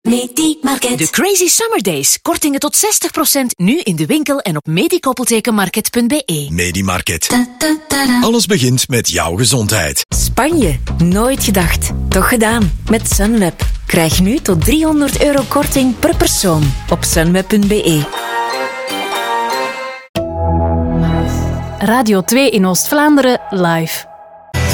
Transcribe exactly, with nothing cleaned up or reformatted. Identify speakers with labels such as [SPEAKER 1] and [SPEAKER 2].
[SPEAKER 1] Medimarket.
[SPEAKER 2] De Crazy Summer Days. Kortingen tot zestig procent nu in de winkel en op medikoppeltekenmarket punt be.
[SPEAKER 3] Medimarket. Alles begint met jouw gezondheid.
[SPEAKER 4] Spanje. Nooit gedacht. Toch gedaan. Met Sunweb. Krijg nu tot driehonderd euro korting per persoon op sunweb punt be.
[SPEAKER 5] Radio twee in Oost-Vlaanderen live.